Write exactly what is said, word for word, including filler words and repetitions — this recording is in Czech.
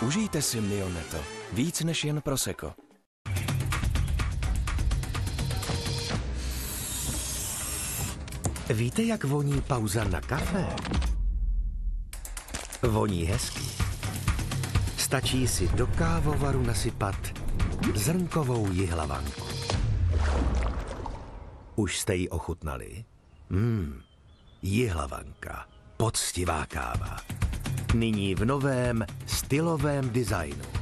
Užijte si Mioneto. Víc než jen prosecco. Víte, jak voní pauza na kafe? Voní hezky. Stačí si do kávovaru nasypat zrnkovou jihlavanku. Už jste ji ochutnali? Mmm, jihlavanka, poctivá káva. Nyní v novém stylovém designu.